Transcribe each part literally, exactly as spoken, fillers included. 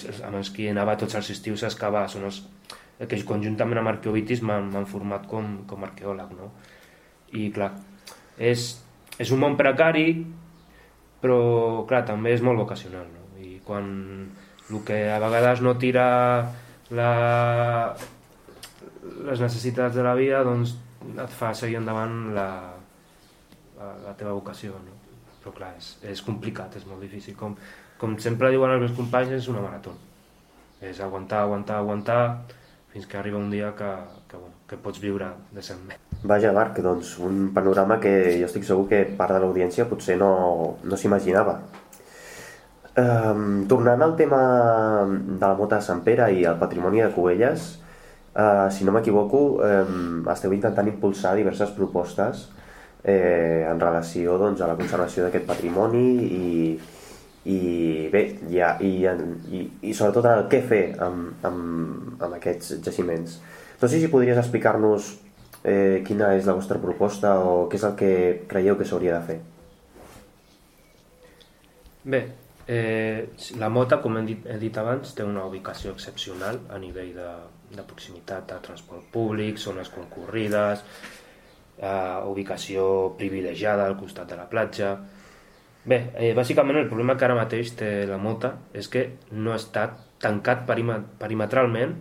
amb els qui anava tots els estius a excavar, són els que conjuntament amb arqueovitis m'han format com, com arqueòleg, no? I clar, és, és un món precari, però clar, també és molt vocacional, no? I quan el que a vegades no tira la, les necessitats de la vida, doncs et fa seguir endavant la, la, la teva vocació, no? Però clar, és, és complicat, és molt difícil. Com, com sempre diuen els meus companys, és una marató. És aguantar, aguantar, aguantar, fins que arriba un dia que, que, bueno, que pots viure decentment. Vaja, Marc, doncs un panorama que jo estic segur que part de l'audiència potser no, no s'imaginava. Um, tornant al tema de la Mota de Sant Pere i el patrimoni de Cubelles, uh, si no m'equivoco, um, esteu intentant impulsar diverses propostes eh, en relació doncs, a la conservació d'aquest patrimoni i i bé, ja, i, i, i sobretot el què fer amb, amb, amb aquests jaciments. No sé si podries explicar-nos eh, quina és la vostra proposta o què és el que creieu que s'hauria de fer. Bé, eh, la Mota, com he dit, he dit abans, té una ubicació excepcional a nivell de, de proximitat a transport públic, zones concurrides, eh, ubicació privilegiada al costat de la platja. Bé, eh, bàsicament el problema que ara mateix té la Mota és que no està tancat perimetralment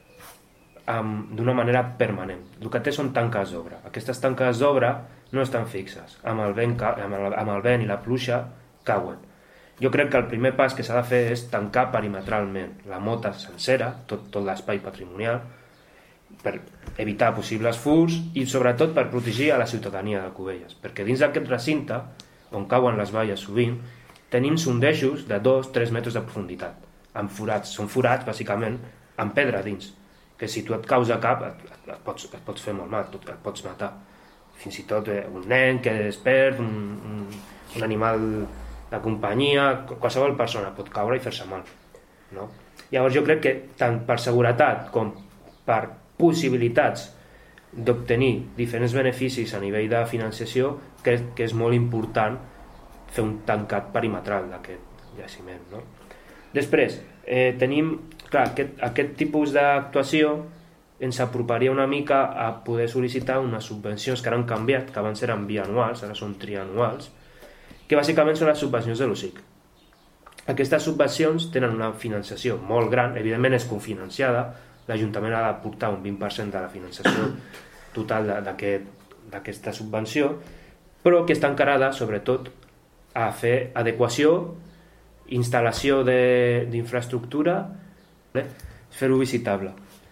d'una manera permanent. El que té són tanques d'obra. Aquestes tanques d'obra no estan fixes. Amb el, vent, amb, el, amb el vent i la pluja cauen. Jo crec que el primer pas que s'ha de fer és tancar perimetralment la Mota sencera, tot, tot l'espai patrimonial, per evitar possibles furs i sobretot per protegir a la ciutadania de Cubelles. Perquè dins d'aquest recinte, on cauen les valles sovint, tenim sondejos de dos a tres metres de profunditat, amb forats. Són forats, bàsicament, amb pedra dins, que si tu et caus a cap et, et, et, pots, et pots fer molt mal, et, et pots matar. Fins i tot eh, un nen que es perd, un, un, un animal de companyia, qualsevol persona pot caure i fer-se mal, no? Llavors jo crec que tant per seguretat com per possibilitats d'obtenir diferents beneficis a nivell de financiació, crec que és molt important fer un tancat perimetral d'aquest jaciment, no? Després, eh, tenim, clar, aquest, aquest tipus d'actuació ens aproparia una mica a poder sol·licitar unes subvencions que ara han canviat, que abans eren bianuals, ara són trianuals, que bàsicament són les subvencions de l'O S I C. Aquestes subvencions tenen una financiació molt gran, evidentment és cofinanciada, l'Ajuntament ha de portar un vint per cent de la financiació total d'aquesta subvenció, però que està encarada sobretot a fer adequació, instal·lació d'infraestructura, eh, fer-ho visitable.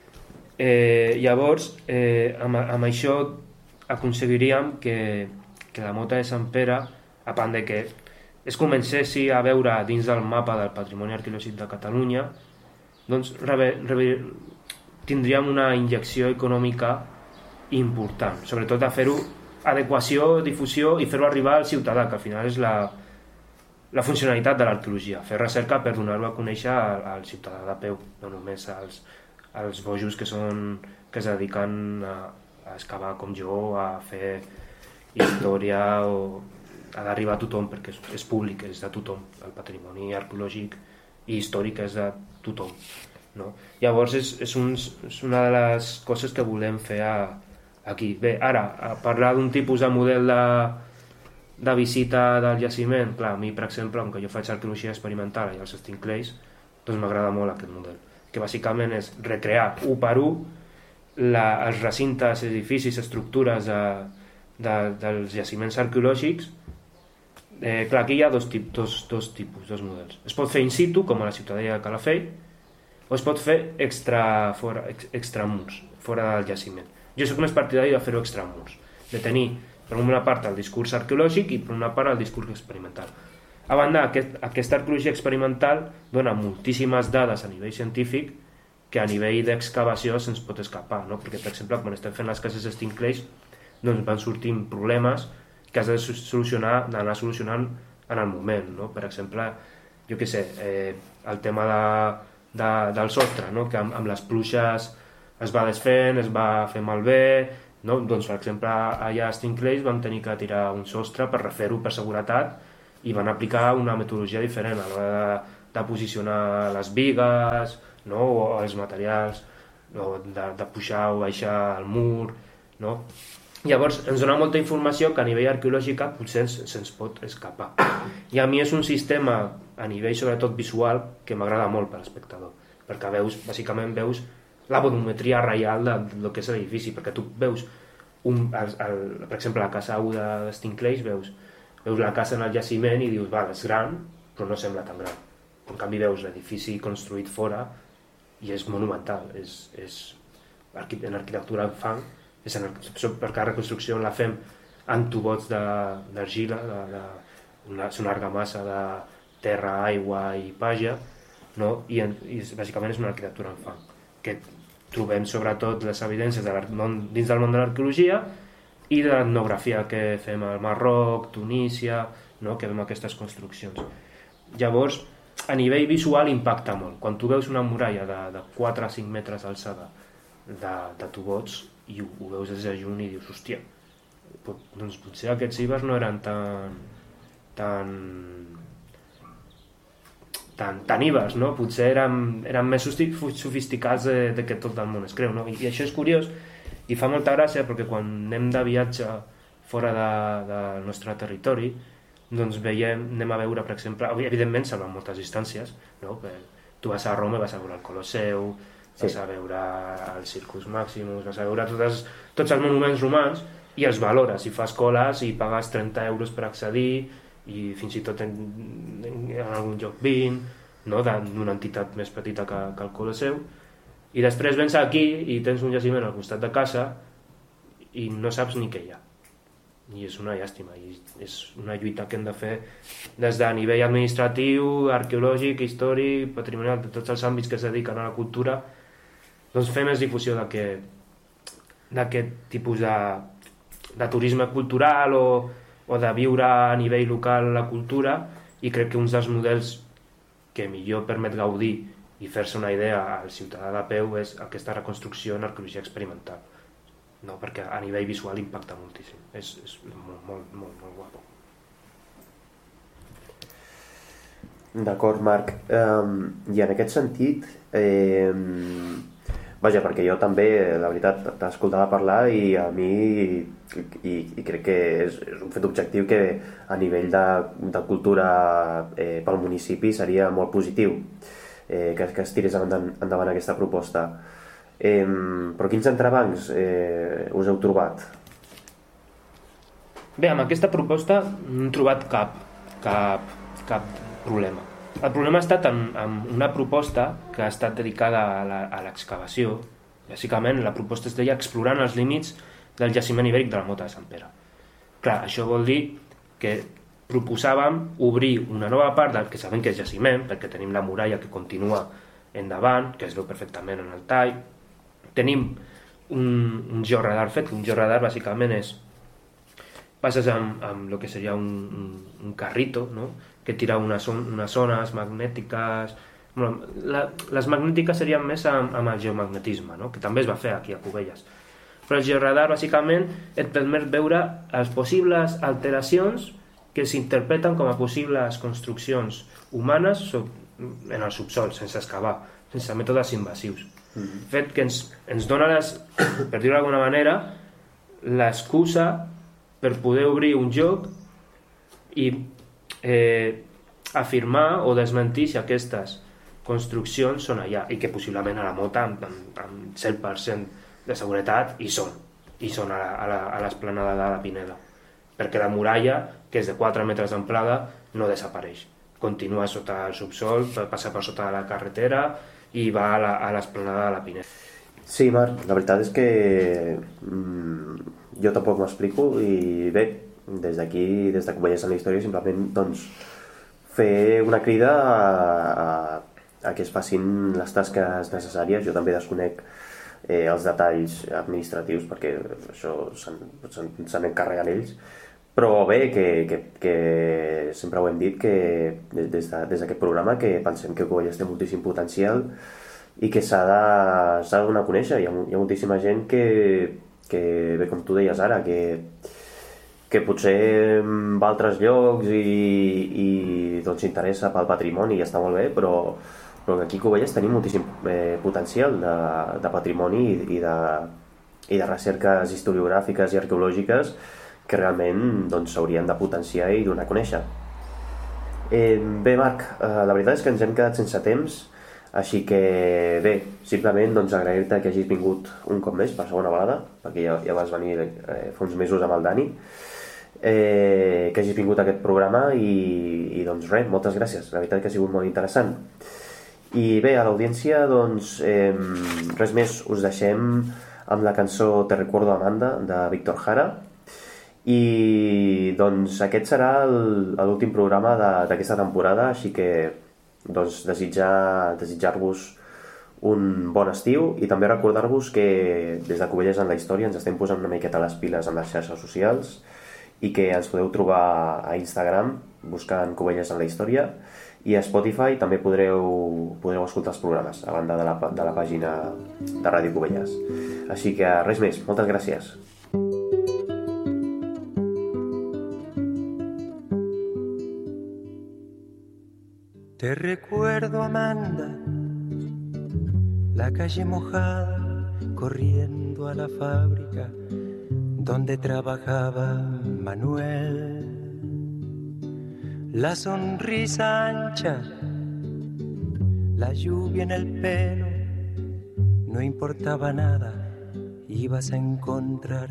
Eh, llavors, eh, amb, amb això aconseguiríem que, que la Mota de Sant Pere, a part de que es comencessi a veure dins del mapa del patrimoni arqueològic de Catalunya, doncs rebe, rebe, tindríem una injecció econòmica important, sobretot a fer-ho adequació, difusió i fer-ho arribar al ciutadà, que al final és la, la funcionalitat de l'arqueologia, fer recerca per donar-ho a conèixer al, al ciutadà de peu, no només als, als bojos que, són, que es dediquen a, a excavar com jo, a fer història, o ha d'arribar a tothom perquè és, és públic, és de tothom, el patrimoni arqueològic i històric és de tothom, no? Llavors és, és, un, és una de les coses que volem fer a, aquí. Bé, ara, a parlar d'un tipus de model de, de visita del jaciment, clar, a mi, per exemple, com que jo faig arqueologia experimental i els Sting Clays, doncs m'agrada molt aquest model, que bàsicament és recrear u per u la, els recintes, edificis, estructures de, de, dels jaciments arqueològics. Eh, clar, aquí hi ha dos, tip, dos, dos tipus, dos models. Es pot fer in situ, com a la ciutadella de Calafell, o es pot fer extra, fora, ex, extramurs, fora del jaciment. Jo soc més partidari de fer-ho extramurs, de tenir per una part el discurs arqueològic i per una part el discurs experimental. A banda, aquest, aquesta arqueologia experimental dona moltíssimes dades a nivell científic que a nivell d'excavació se'ns pot escapar, no? Perquè, per exemple, quan estem fent les cases Sting Clays, doncs van sortint problemes que has de solucionar, d'anar solucionant en el moment, no? Per exemple, jo què sé, eh, el tema de, de, del sostre, no? Que amb, amb les pluges es va desfent, es va fer malbé, no? Doncs, per exemple, allà a Sting Clays van tenir que tirar un sostre per refer-ho per seguretat i van aplicar una metodologia diferent a l'hora de posicionar les bigues, no? O els materials, o de, de pujar o baixar el mur, no? Llavors ens dona molta informació que a nivell arqueològica potser se'ns se pot escapar. I a mi és un sistema a nivell sobretot visual que m'agrada molt per l'espectador, perquè veus, bàsicament veus la volumetria real de, de lo que és l'edifici, perquè tu veus un, el, el, per exemple la casa u de, de Stinclays, veus, veus la casa en el jaciment i dius, val, és gran però no sembla tan gran. En canvi veus l'edifici construït fora i és monumental, és, és en arquitectura en fang, és en, perquè la reconstrucció la fem en tubots d'argila, de, de, una, és una argamassa de terra, aigua i pàgia, no? I, en, i bàsicament és una arquitectura en fang, que trobem sobretot les evidències de món, dins del món de l'arqueologia i de l'etnografia que fem al Marroc, Tunísia, no? Que fem aquestes construccions. Llavors, a nivell visual impacta molt. Quan tu veus una muralla de, de quatre a cinc metres d'alçada de, de tubots i ho, ho veus des de lluny i dius, hòstia, doncs potser aquests cibers no eren tan tan tan, tan ibers, no? Potser eren, eren més sofisticats de, de que tot el món es creu, no? I, i això és curiós i fa molta gràcia perquè quan anem de viatge fora de, del nostre territori doncs veiem, anem a veure, per exemple, evidentment salvant moltes distàncies, no? Tu vas a Roma i vas a veure el Colosseu, sí. Vas a veure el Circus Maximus, vas a veure totes, tots els monuments romans i els valores, i fas coles i pagues trenta euros per accedir i fins i tot en, en, en algun lloc vint, no? D'una entitat més petita que, que el Colosseu, i després vens aquí i tens un jaciment al costat de casa i no saps ni què hi ha, i és una llàstima, i és una lluita que hem de fer des de nivell administratiu, arqueològic, històric, patrimonial, de tots els àmbits que es dediquen a la cultura, doncs fer més difusió d'aquest tipus de, de turisme cultural o, o de viure a nivell local la cultura, i crec que un dels models que millor permet gaudir i fer-se una idea al ciutadà de peu és aquesta reconstrucció en arqueologia experimental, no? Perquè a nivell visual impacta moltíssim, és, és molt, molt, molt, molt guapo. D'acord, Marc. Um, I en aquest sentit, eh, vaja, perquè jo també, la veritat, t'escoltava parlar i a mi, i, i crec que és, és un fet objectiu que a nivell de, de cultura eh, pel municipi seria molt positiu eh, que, que es tirés endavant, endavant aquesta proposta. Eh, però quins entrebancs eh, us heu trobat? Bé, amb aquesta proposta no hem trobat cap, cap, cap problema. El problema ha estat en, en una proposta que ha estat dedicada a l'excavació. Bàsicament, la proposta es deia explorant els límits del jaciment ibèric de la Mota de Sant Pere. Clar, això vol dir que proposàvem obrir una nova part del que sabem que és jaciment, perquè tenim la muralla que continua endavant, que es veu perfectament en el tall. Tenim un, un georadar fet, un georadar bàsicament és passes amb, amb el que seria un, un, un carrito, no? Que tira unes, unes zones magnètiques. Bueno, la, les magnètiques serien més amb, amb el geomagnetisme, no? Que també es va fer aquí a Cubelles. Però el georadar bàsicament et permet veure les possibles alteracions que s'interpreten com a possibles construccions humanes en el subsol, sense excavar, sense mètodes invasius. Mm-hmm. Fet que ens, ens dona, les, per dir-ho d'alguna manera, l'excusa per poder obrir un lloc i eh, afirmar o desmentir si aquestes construccions són allà, i que possiblement a la Mota amb, amb, amb cent per cent de seguretat hi són, i són a l'esplanada de la Pineda, perquè la muralla, que és de quatre metres d'amplada, no desapareix, continua sota el subsol, passa per sota de la carretera i va a l'esplanada de la Pineda. Sí, Marc, la veritat és que mmm, jo tampoc m'explico, i bé, des d'aquí, des de Cubelles en la història, simplement doncs, fer una crida a, a, a que es facin les tasques necessàries. Jo també desconec eh, els detalls administratius perquè això se'n encarreguen ells, però bé, que, que, que sempre ho hem dit, que des d'aquest de, programa que pensem que Cubelles té moltíssim potencial i que s'ha de, s'ha de donar a conèixer. Hi ha, hi ha moltíssima gent que, que, bé, com tu deies ara, que, que potser va a altres llocs i, i doncs s'interessa pel patrimoni i està molt bé, però, però aquí a Cubelles tenim moltíssim eh, potencial de, de patrimoni i, i, de, i de recerques historiogràfiques i arqueològiques que realment doncs, s'haurien de potenciar i donar a conèixer. Eh, bé, Marc, eh, la veritat és que ens hem quedat sense temps, així que bé, simplement doncs, agrair-te que hagis vingut un cop més per segona vegada, perquè ja, ja vas venir eh, fa uns mesos amb el Dani, eh, que hagis vingut a aquest programa i, i doncs res, moltes gràcies, la veritat que ha sigut molt interessant. I bé, a l'audiència doncs eh, res més, us deixem amb la cançó Te recuerdo Amanda de Víctor Jara i doncs aquest serà l'últim programa d'aquesta temporada, així que doncs desitjar, desitjar-vos un bon estiu i també recordar-vos que des de Cubelles en la història ens estem posant una miqueta les piles amb les xarxes socials i que ens podeu trobar a Instagram buscant Cubelles en la història i a Spotify també podreu, podreu escoltar els programes a banda de la, de la pàgina de Ràdio Cubelles. Així que res més, moltes gràcies. Te recuerdo, Amanda, la calle mojada, corriendo a la fábrica donde trabajaba Manuel. La sonrisa ancha, la lluvia en el pelo, no importaba nada, ibas a encontrar